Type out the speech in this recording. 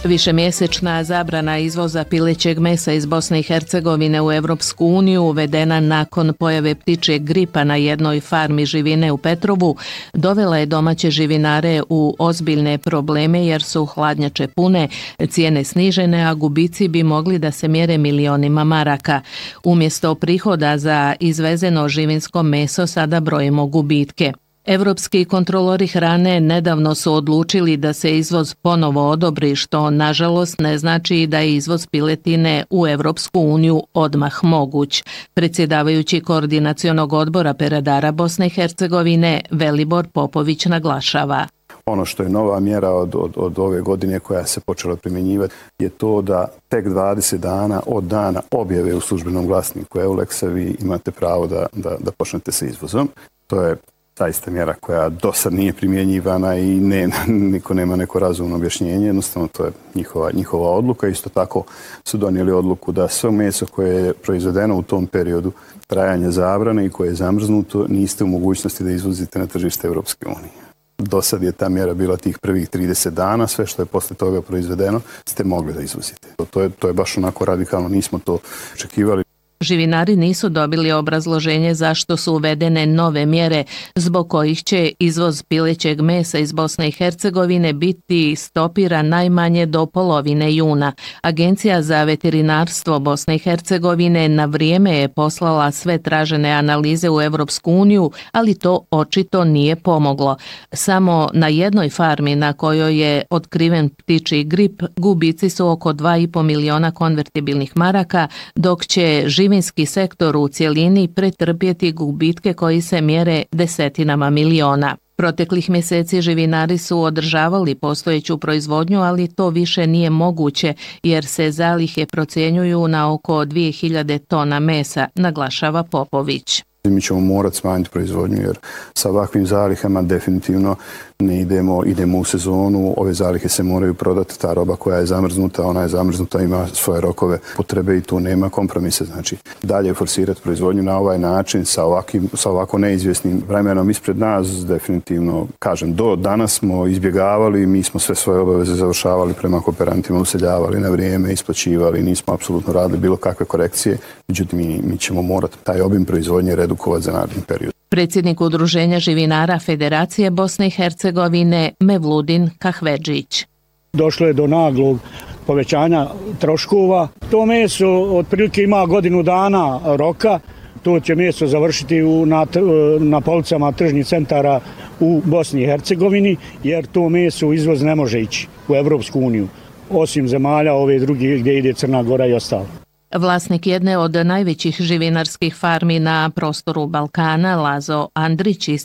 Višemjesečna zabrana izvoza pilećeg mesa iz Bosne i Hercegovine u Evropsku uniju uvedena nakon pojave ptičjeg gripa na jednoj farmi živine u Petrovu dovela je domaće živinare u ozbiljne probleme jer su hladnjače pune, cijene snižene, a gubici bi mogli da se mjere milionima maraka. Umjesto prihoda za izvezeno živinsko meso sada brojimo gubitke. Evropski kontrolori hrane nedavno su odlučili da se izvoz ponovo odobri, što nažalost ne znači da je izvoz piletine u Evropsku uniju odmah moguć. Predsjedavajući Koordinacionog odbora peradara Bosne i Hercegovine Velibor Popović naglašava. Ono što je nova mjera od ove godine koja se počela primjenjivati je to da tek 20 dana od dana objave u službenom glasniku EULEX-a vi imate pravo da počnete sa izvozom. To je zaista mjera koja do sad nije primjenjivana i niko nema neko razumno objašnjenje, jednostavno to je njihova odluka. Isto tako su donijeli odluku da sve meso koje je proizvedeno u tom periodu trajanja zabrane i koje je zamrznuto niste u mogućnosti da izvozite na tržište Evropske unije. Do sad je ta mjera bila tih prvih 30 dana, sve što je posle toga proizvedeno ste mogli da izvozite. To je baš onako radikalno, nismo to očekivali. Živinari nisu dobili obrazloženje zašto su uvedene nove mjere zbog kojih će izvoz pilećeg mesa iz Bosne i Hercegovine biti stopiran najmanje do polovine juna. Agencija za veterinarstvo Bosne i Hercegovine na vrijeme je poslala sve tražene analize u Evropsku uniju, ali to očito nije pomoglo. Samo na jednoj farmi na kojoj je otkriven ptičji grip gubici su oko 2,5 miliona konvertibilnih maraka, dok će živinski sektor u cjelini pretrpjeti gubitke koji se mjere desetinama miliona. Proteklih mjeseci živinari su održavali postojeću proizvodnju, ali to više nije moguće jer se zalihe procjenjuju na oko 2000 tona mesa, naglašava Popović. Mi ćemo morati smanjiti proizvodnju jer sa ovakvim zalihama definitivno ne idemo u sezonu, ove zalihe se moraju prodati, ta roba koja je zamrznuta, ona je zamrznuta, ima svoje rokove potrebe i tu nema kompromisa. Znači, dalje forsirati proizvodnju na ovaj način sa ovako neizvjesnim vremenom ispred nas, definitivno, kažem, do danas smo izbjegavali, mi smo sve svoje obaveze završavali prema kooperantima, useljavali na vrijeme, isplaćivali, nismo apsolutno radili bilo kakve korekcije, međutim mi ćemo morati taj obim proizvodnje redukovati za naredni period. Predsjednik Udruženja živinara Federacije Bosne i Hercegovine Mevludin Kahvedžić. Došlo je do naglog povećanja troškova. To meso otprilike ima godinu dana roka. To će meso završiti na policama tržnih centara u Bosni i Hercegovini, jer to meso u izvoz ne može ići u Evropsku uniju, osim zemalja ove druge gdje ide Crna Gora i ostalo. Vlasnik jedne od najvećih živinarskih farmi na prostoru Balkana, Lazo Andrić,